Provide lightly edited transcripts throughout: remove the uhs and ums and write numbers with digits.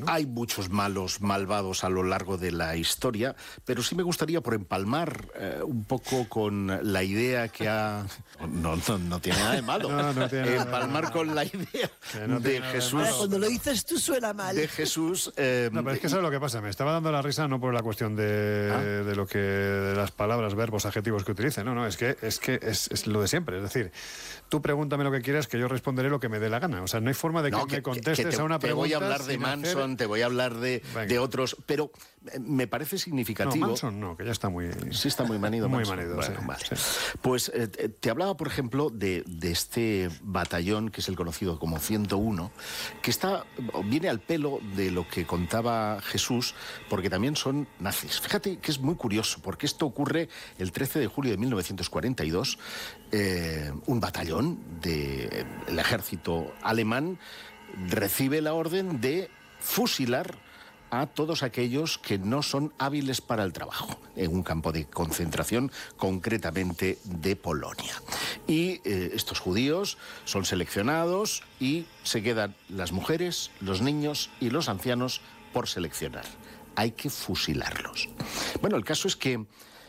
¿no? Hay muchos malos malvados a lo largo de la historia, pero sí me gustaría, por empalmar un poco con la idea que ha... No tiene nada de malo. No tiene nada empalmar de con la idea de Jesús. Ahora, cuando lo dices tú suena mal. De Jesús... No, pero es que ¿sabes lo que pasa? Me estaba dando la risa no por la cuestión de lo que... de las palabras, verbos, adjetivos que utilice. No, es que es lo de siempre. Es decir, tú pregúntame lo que quieras, que yo responderé lo que me dé la gana. O sea, no hay forma de que me contestes a una pregunta. Te voy a hablar de Manson, te voy a hablar de otros, pero me parece significativo. No, Manson no, que ya está muy... Sí, está muy manido. Muy Manson. manido, Bueno, sí, vale. sí. Pues te hablaba, por ejemplo, de este batallón, que es el conocido como 101, que viene al pelo de lo que contaba Jesús, porque también son nazis. Fíjate que es muy curioso, porque esto ocurre el 13 de julio de 1942. Un batallón del ejército alemán recibe la orden de fusilar a todos aquellos que no son hábiles para el trabajo, en un campo de concentración, concretamente de Polonia. Y estos judíos son seleccionados y se quedan las mujeres, los niños y los ancianos por seleccionar. Hay que fusilarlos. Bueno, el caso es que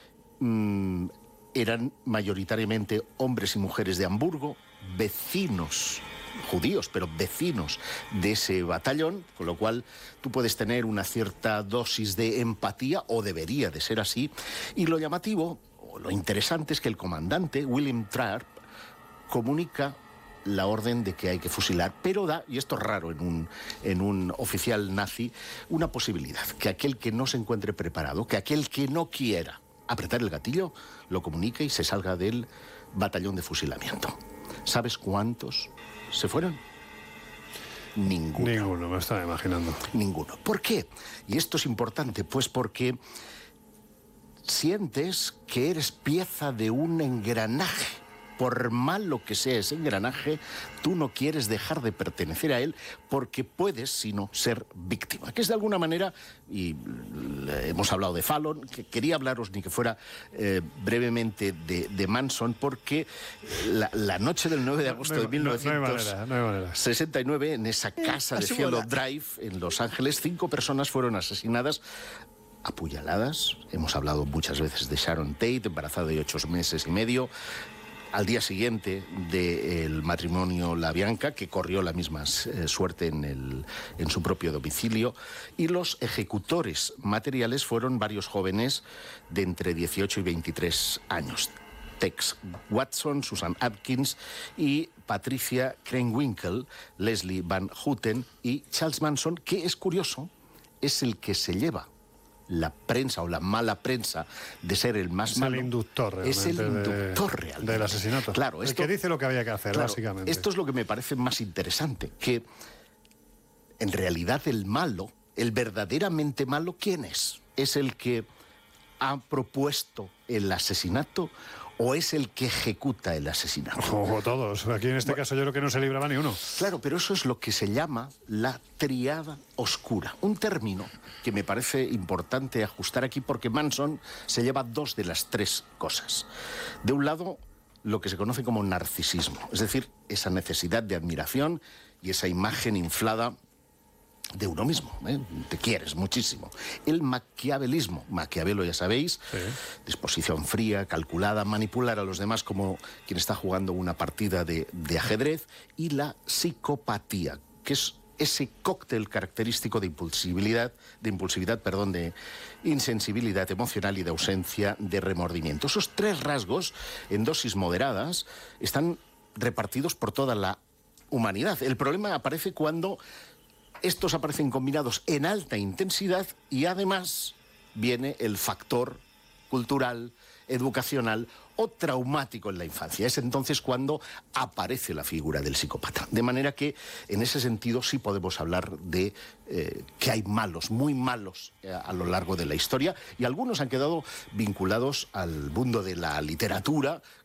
eran mayoritariamente hombres y mujeres de Hamburgo, vecinos judíos, pero vecinos de ese batallón, con lo cual tú puedes tener una cierta dosis de empatía, o debería de ser así, y lo llamativo, o lo interesante es que el comandante, William Trapp, comunica la orden de que hay que fusilar, pero da, y esto es raro en un oficial nazi, una posibilidad, que aquel que no se encuentre preparado, que aquel que no quiera apretar el gatillo, lo comunique y se salga del batallón de fusilamiento. ¿Sabes cuántos se fueron? Ninguno. Ninguno, me estaba imaginando. Ninguno. ¿Por qué? Y esto es importante, pues porque sientes que eres pieza de un engranaje. Por malo que sea ese engranaje, tú no quieres dejar de pertenecer a él, porque puedes, sino ser víctima. Que es de alguna manera, y hemos hablado de Fallon, que quería hablaros ni que fuera brevemente de Manson, porque la noche del 9 de agosto de 1969, en esa casa de Cielo Drive, en Los Ángeles, 5 personas fueron asesinadas, apuñaladas. Hemos hablado muchas veces de Sharon Tate, embarazada de 8 meses y medio, al día siguiente del matrimonio LaBianca, que corrió la misma suerte en su propio domicilio, y los ejecutores materiales fueron varios jóvenes de entre 18 y 23 años. Tex Watson, Susan Atkins y Patricia Krenwinkel, Leslie Van Houten y Charles Manson, que es curioso, es el que se lleva la prensa o la mala prensa de ser el más malo. Es el inductor realmente. Es el inductor realmente. Del asesinato. Claro, el que dice lo que había que hacer, básicamente. Esto es lo que me parece más interesante, que en realidad el malo, el verdaderamente malo, ¿quién es? ¿Es el que ha propuesto el asesinato o es el que ejecuta el asesinato? O todos. Aquí en este caso yo creo que no se libraba ni uno. Claro, pero eso es lo que se llama la triada oscura. Un término que me parece importante ajustar aquí, porque Manson se lleva 2 de las 3 cosas. De un lado, lo que se conoce como narcisismo, es decir, esa necesidad de admiración y esa imagen inflada de uno mismo, ¿eh? Te quieres muchísimo. El maquiavelismo, Maquiavelo ya sabéis, sí. Disposición fría, calculada, manipular a los demás como quien está jugando una partida de ajedrez, y la psicopatía, que es ese cóctel característico de impulsividad, de insensibilidad emocional y de ausencia de remordimiento. Esos 3 rasgos, en dosis moderadas, están repartidos por toda la humanidad. El problema aparece cuando estos aparecen combinados en alta intensidad y además viene el factor cultural, educacional o traumático en la infancia. Es entonces cuando aparece la figura del psicópata. De manera que, en ese sentido, sí podemos hablar de que hay malos, muy malos, a lo largo de la historia, y algunos han quedado vinculados al mundo de la literatura,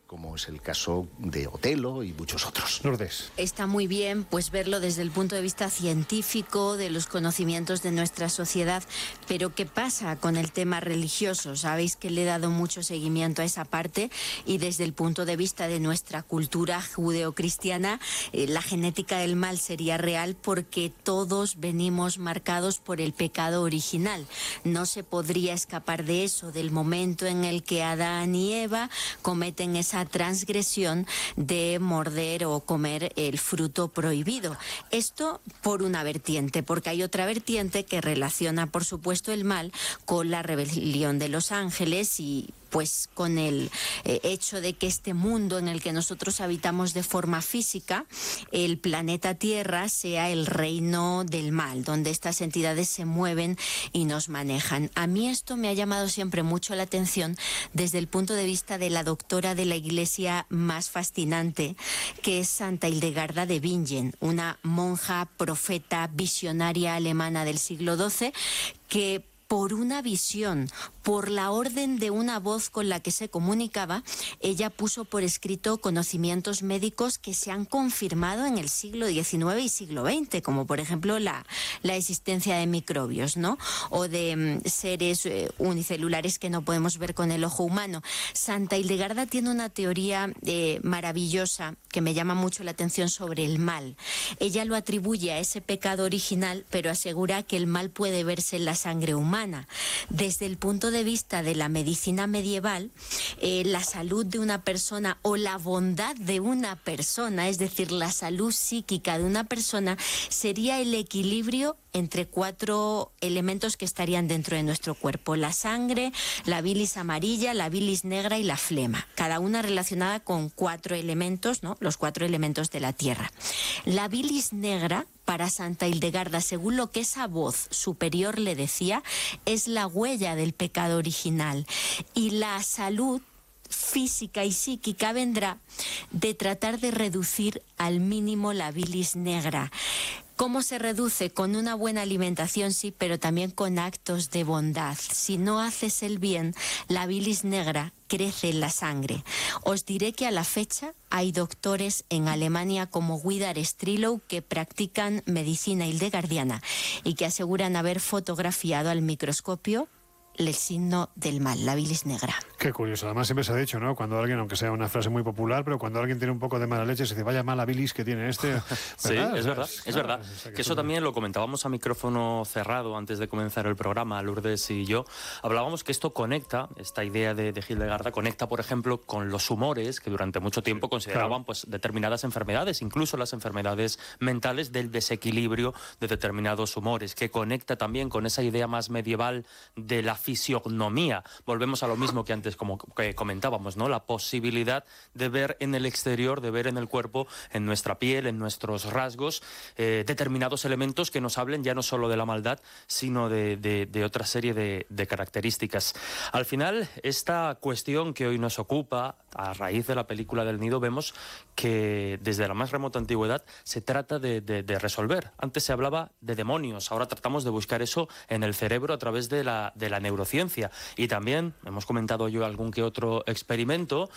como es el caso de Otelo y muchos otros. Lourdes. Está muy bien pues verlo desde el punto de vista científico, de los conocimientos de nuestra sociedad, pero ¿qué pasa con el tema religioso? Sabéis que le he dado mucho seguimiento a esa parte y desde el punto de vista de nuestra cultura judeocristiana, la genética del mal sería real porque todos venimos marcados por el pecado original. No se podría escapar de eso, del momento en el que Adán y Eva cometen esa transgresión de morder o comer el fruto prohibido. Esto por una vertiente, porque hay otra vertiente que relaciona, por supuesto, el mal con la rebelión de los ángeles y pues con el hecho de que este mundo en el que nosotros habitamos de forma física, el planeta Tierra sea el reino del mal, donde estas entidades se mueven y nos manejan. A mí esto me ha llamado siempre mucho la atención desde el punto de vista de la doctora de la Iglesia más fascinante, que es Santa Hildegarda de Bingen, una monja, profeta, visionaria alemana del siglo XII, que por una visión, por la orden de una voz con la que se comunicaba, ella puso por escrito conocimientos médicos que se han confirmado en el siglo XIX y siglo XX, como por ejemplo la existencia de microbios, ¿no? O de seres unicelulares que no podemos ver con el ojo humano. Santa Hildegarda tiene una teoría maravillosa que me llama mucho la atención sobre el mal. Ella lo atribuye a ese pecado original, pero asegura que el mal puede verse en la sangre humana. Desde el punto de vista de la medicina medieval, la salud de una persona o la bondad de una persona, es decir, la salud psíquica de una persona, sería el equilibrio entre 4 elementos que estarían dentro de nuestro cuerpo: la sangre, la bilis amarilla, la bilis negra y la flema, cada una relacionada con 4 elementos, ¿no? Los 4 elementos de la tierra. La bilis negra, para Santa Hildegarda, según lo que esa voz superior le decía, es la huella del pecado original, y la salud física y psíquica vendrá de tratar de reducir al mínimo la bilis negra. ¿Cómo se reduce? Con una buena alimentación, sí, pero también con actos de bondad. Si no haces el bien, la bilis negra crece en la sangre. Os diré que a la fecha hay doctores en Alemania como Widar Strielow que practican medicina hildegardiana y que aseguran haber fotografiado al microscopio el signo del mal, la bilis negra. Qué curioso. Además siempre se ha dicho, ¿no? Cuando alguien, aunque sea una frase muy popular, pero cuando alguien tiene un poco de mala leche, se dice, vaya mala bilis que tiene este. Sí, es verdad, es verdad. Que eso también lo comentábamos a micrófono cerrado antes de comenzar el programa, Lourdes y yo. Hablábamos que esto conecta, esta idea de Hildegarda, conecta, por ejemplo, con los humores que durante mucho tiempo consideraban pues determinadas enfermedades, incluso las enfermedades mentales, del desequilibrio de determinados humores, que conecta también con esa idea más medieval de la fisiognomía. Volvemos a lo mismo que antes como que comentábamos, ¿no? La posibilidad de ver en el exterior, de ver en el cuerpo, en nuestra piel, en nuestros rasgos, determinados elementos que nos hablen ya no solo de la maldad, sino de otra serie de características. Al final, esta cuestión que hoy nos ocupa, a raíz de la película del Nido, vemos que desde la más remota antigüedad se trata de resolver. Antes se hablaba de demonios, ahora tratamos de buscar eso en el cerebro a través de la neurociencia. Y también hemos comentado yo algún que otro experimento,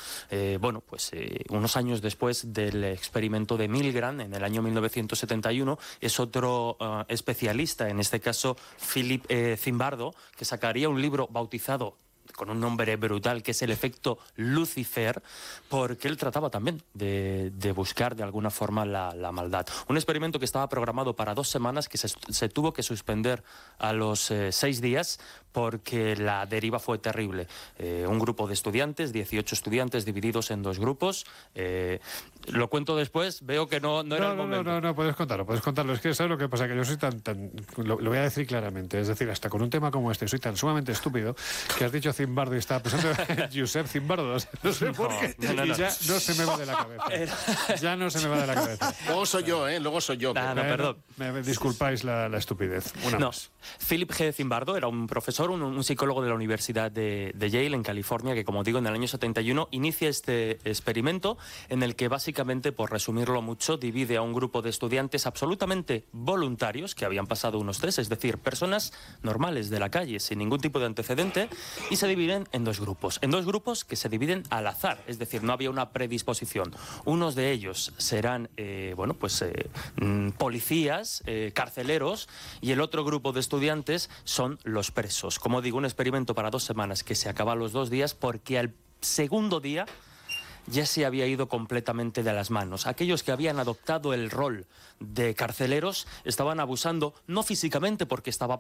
unos años después del experimento de Milgram, en el año 1971, es otro especialista, en este caso Philip Zimbardo, que sacaría un libro bautizado con un nombre brutal, que es el efecto Lucifer, porque él trataba también de buscar de alguna forma la maldad. Un experimento que estaba programado para 2 semanas, que se tuvo que suspender a los 6 días, porque la deriva fue terrible. Un grupo de estudiantes, 18 estudiantes divididos en 2 grupos. Lo cuento después, veo que no era el momento. No, puedes contarlo. Es que ¿sabes lo que pasa? Que yo soy lo voy a decir claramente, es decir, hasta con un tema como este soy tan sumamente estúpido que has dicho Zimbardo y estaba pensando en Josep Zimbardo, no sé por qué, y ya no se me va de la cabeza. Ya no se me va de la cabeza. Luego soy yo, perdón. Me disculpáis la estupidez. Una más. Philip G. Zimbardo era un profesor profesor, un psicólogo de la Universidad de Yale, en California, que, como digo, en el año 71 inicia este experimento en el que básicamente, por resumirlo mucho, divide a un grupo de estudiantes absolutamente voluntarios que habían pasado unos test, es decir, personas normales de la calle, sin ningún tipo de antecedente, y se dividen en dos grupos que se dividen al azar, es decir, no había una predisposición. Unos de ellos serán policías, carceleros, y el otro grupo de estudiantes son los presos. Como digo, un experimento para 2 semanas que se acaba a los 2 días, porque al segundo día ya se había ido completamente de las manos. Aquellos que habían adoptado el rol de carceleros estaban abusando, no físicamente porque estaba